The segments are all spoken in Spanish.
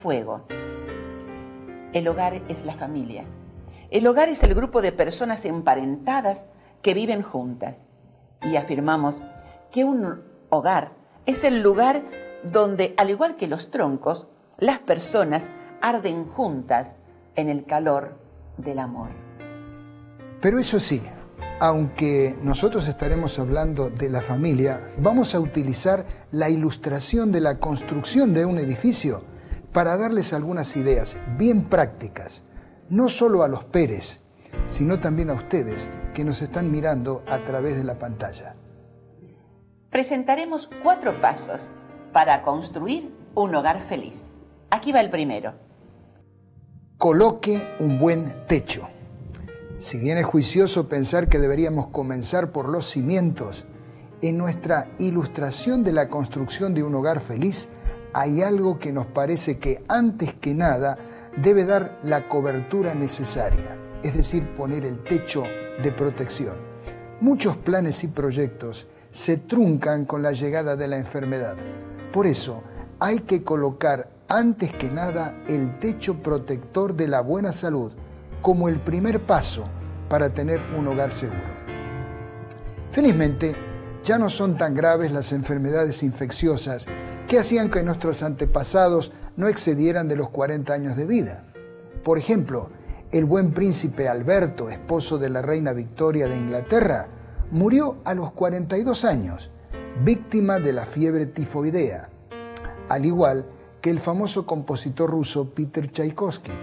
fuego. El hogar es la familia. El hogar es el grupo de personas emparentadas que viven juntas. Y afirmamos que un hogar es el lugar donde, al igual que los troncos, las personas arden juntas en el calor del amor. Pero eso sí, aunque nosotros estaremos hablando de la familia, vamos a utilizar la ilustración de la construcción de un edificio para darles algunas ideas bien prácticas, no solo a los Pérez, sino también a ustedes que nos están mirando a través de la pantalla. Presentaremos 4 pasos para construir un hogar feliz. Aquí va el primero. Coloque un buen techo. Si bien es juicioso pensar que deberíamos comenzar por los cimientos, en nuestra ilustración de la construcción de un hogar feliz, hay algo que nos parece que antes que nada debe dar la cobertura necesaria, es decir, poner el techo de protección. Muchos planes y proyectos se truncan con la llegada de la enfermedad. Por eso, hay que colocar antes que nada el techo protector de la buena salud como el primer paso para tener un hogar seguro. Felizmente, ya no son tan graves las enfermedades infecciosas que hacían que nuestros antepasados no excedieran de los 40 años de vida. Por ejemplo, el buen príncipe Alberto, esposo de la reina Victoria de Inglaterra, murió a los 42 años, víctima de la fiebre tifoidea, al igual que el famoso compositor ruso Peter Tchaikovsky.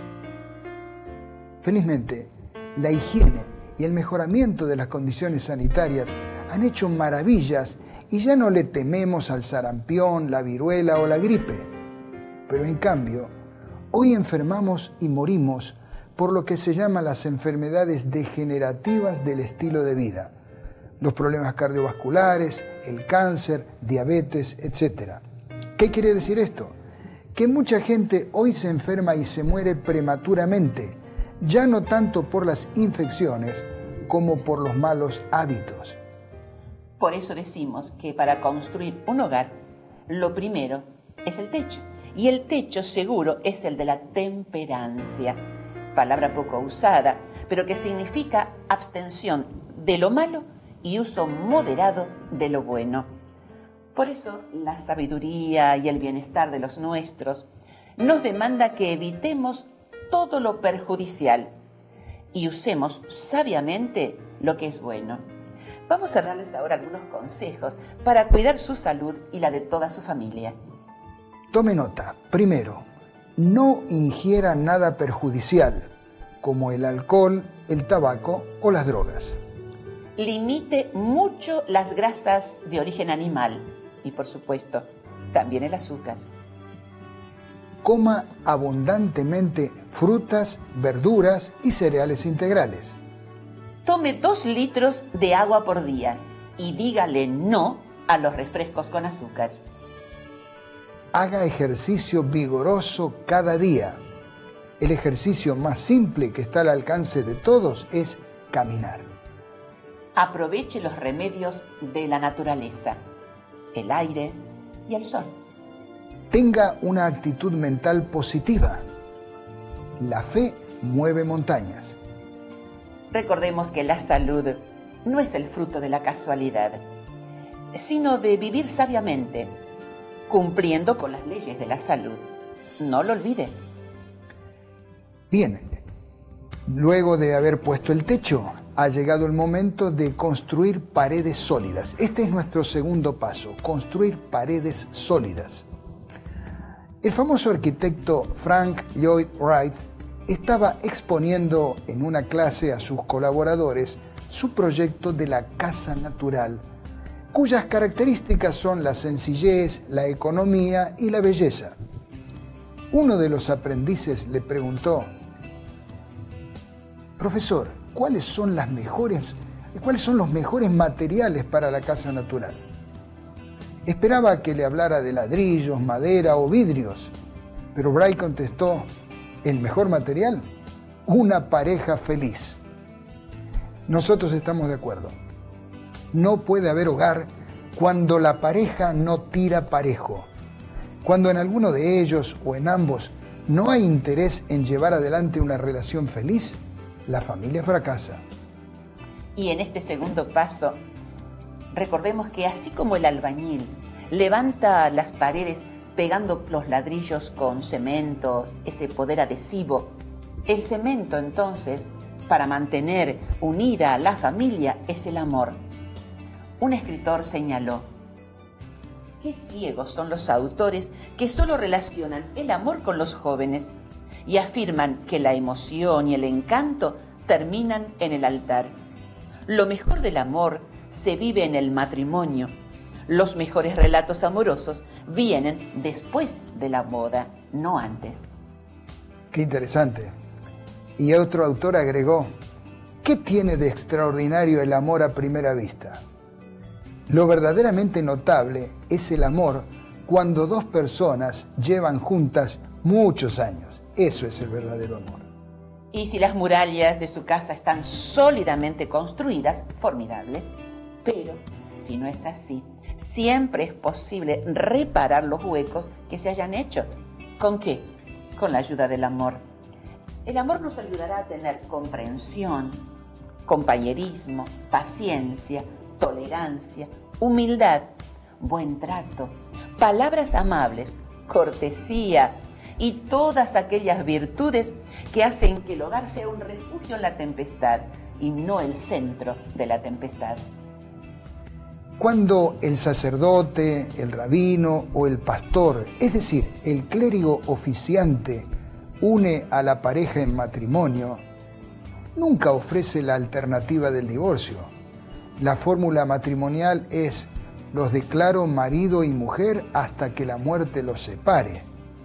Felizmente, la higiene y el mejoramiento de las condiciones sanitarias han hecho maravillas y ya no le tememos al sarampión, la viruela o la gripe. Pero en cambio, hoy enfermamos y morimos por lo que se llama las enfermedades degenerativas del estilo de vida, los problemas cardiovasculares, el cáncer, diabetes, etc. ¿Qué quiere decir esto? Que mucha gente hoy se enferma y se muere prematuramente, ya no tanto por las infecciones como por los malos hábitos. Por eso decimos que para construir un hogar, lo primero es el techo. Y el techo seguro es el de la temperancia, palabra poco usada, pero que significa abstención de lo malo y uso moderado de lo bueno. Por eso la sabiduría y el bienestar de los nuestros nos demanda que evitemos todo lo perjudicial y usemos sabiamente lo que es bueno. Vamos a darles ahora algunos consejos para cuidar su salud y la de toda su familia. Tome nota. Primero, no ingiera nada perjudicial, como el alcohol, el tabaco o las drogas. Limite mucho las grasas de origen animal y, por supuesto, también el azúcar. Coma abundantemente frutas, verduras y cereales integrales. Tome 2 litros de agua por día y dígale no a los refrescos con azúcar. Haga ejercicio vigoroso cada día. El ejercicio más simple que está al alcance de todos es caminar. Aproveche los remedios de la naturaleza, el aire y el sol. Tenga una actitud mental positiva. La fe mueve montañas. Recordemos que la salud no es el fruto de la casualidad, sino de vivir sabiamente, cumpliendo con las leyes de la salud. No lo olvide. Bien, luego de haber puesto el techo, ha llegado el momento de construir paredes sólidas. Este es nuestro segundo paso, construir paredes sólidas. El famoso arquitecto Frank Lloyd Wright estaba exponiendo en una clase a sus colaboradores su proyecto de la casa natural, cuyas características son la sencillez, la economía y la belleza. Uno de los aprendices le preguntó: profesor, ¿cuáles son los mejores materiales para la casa natural? Esperaba que le hablara de ladrillos, madera o vidrios, pero Wright contestó: ¿el mejor material? Una pareja feliz. Nosotros estamos de acuerdo. No puede haber hogar cuando la pareja no tira parejo, cuando en alguno de ellos o en ambos no hay interés en llevar adelante una relación feliz, la familia fracasa. Y en este segundo paso, recordemos que así como el albañil levanta las paredes pegando los ladrillos con cemento, ese poder adhesivo, el cemento entonces, para mantener unida a la familia, es el amor. Un escritor señaló: qué ciegos son los autores que solo relacionan el amor con los jóvenes y afirman que la emoción y el encanto terminan en el altar. Lo mejor del amor se vive en el matrimonio. Los mejores relatos amorosos vienen después de la boda, no antes. Qué interesante. Y otro autor agregó: ¿qué tiene de extraordinario el amor a primera vista? Lo verdaderamente notable es el amor cuando dos personas llevan juntas muchos años. Eso es el verdadero amor. Y si las murallas de su casa están sólidamente construidas, formidable. Pero si no es así, siempre es posible reparar los huecos que se hayan hecho. ¿Con qué? Con la ayuda del amor. El amor nos ayudará a tener comprensión, compañerismo, paciencia, tolerancia, humildad, buen trato, palabras amables, cortesía y todas aquellas virtudes que hacen que el hogar sea un refugio en la tempestad y no el centro de la tempestad. Cuando el sacerdote, el rabino o el pastor, es decir, el clérigo oficiante, une a la pareja en matrimonio, nunca ofrece la alternativa del divorcio. La fórmula matrimonial es: los declaro marido y mujer hasta que la muerte los separe.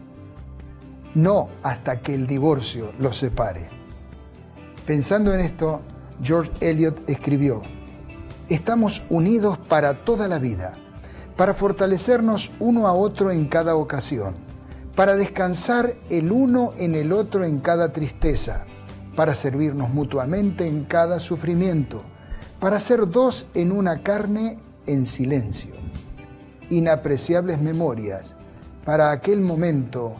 No hasta que el divorcio los separe. Pensando en esto, George Eliot escribió: estamos unidos para toda la vida, para fortalecernos uno a otro en cada ocasión, para descansar el uno en el otro en cada tristeza, para servirnos mutuamente en cada sufrimiento, para ser dos en una carne en silencio. Inapreciables memorias para aquel momento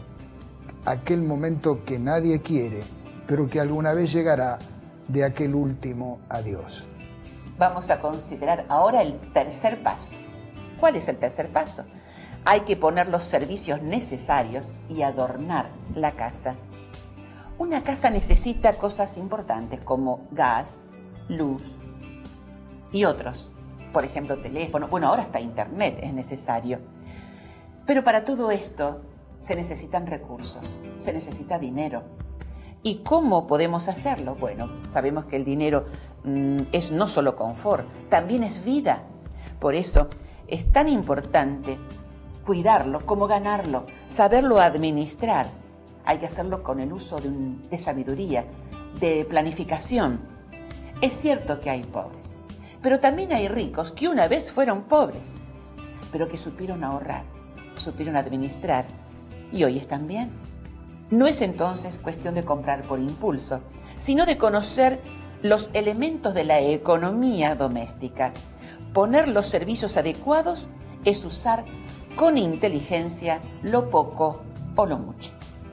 que nadie quiere, pero que alguna vez llegará, de aquel último adiós. Vamos a considerar ahora el tercer paso. ¿Cuál es el tercer paso? Hay que poner los servicios necesarios y adornar la casa. Una casa necesita cosas importantes como gas, luz y otros. Por ejemplo, teléfono. Bueno, ahora hasta internet es necesario. Pero para todo esto se necesitan recursos, se necesita dinero. ¿Y cómo podemos hacerlo? Bueno, sabemos que el dinero es no solo confort, también es vida. Por eso es tan importante cuidarlo como ganarlo, saberlo administrar. Hay que hacerlo con el uso de sabiduría, de planificación. Es cierto que hay pobres, pero también hay ricos que una vez fueron pobres, pero que supieron ahorrar, supieron administrar y hoy están bien. No es entonces cuestión de comprar por impulso, sino de conocer los elementos de la economía doméstica. Poner los servicios adecuados es usar con inteligencia lo poco o lo mucho.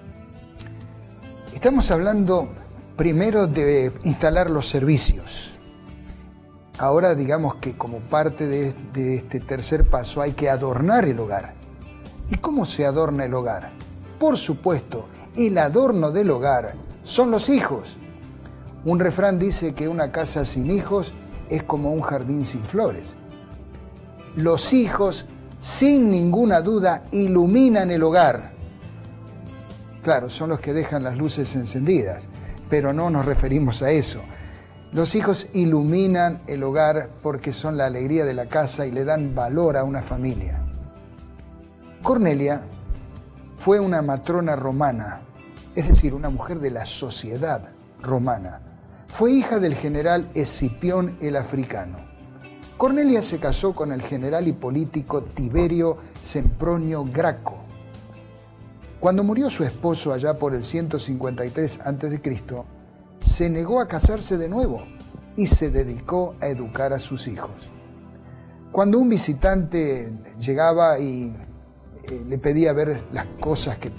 Estamos hablando primero de instalar los servicios. Ahora digamos que como parte de este tercer paso hay que adornar el hogar. ¿Y cómo se adorna el hogar? Por supuesto, el adorno del hogar son los hijos. Un refrán dice que una casa sin hijos es como un jardín sin flores. Los hijos, sin ninguna duda, iluminan el hogar. Claro, son los que dejan las luces encendidas, pero no nos referimos a eso. Los hijos iluminan el hogar porque son la alegría de la casa y le dan valor a una familia. Cornelia fue una matrona romana, es decir, una mujer de la sociedad romana. Fue hija del general Escipión el Africano. Cornelia se casó con el general y político Tiberio Sempronio Graco. Cuando murió su esposo allá por el 153 a.C., se negó a casarse de nuevo y se dedicó a educar a sus hijos. Cuando un visitante llegaba y le pedía ver las cosas que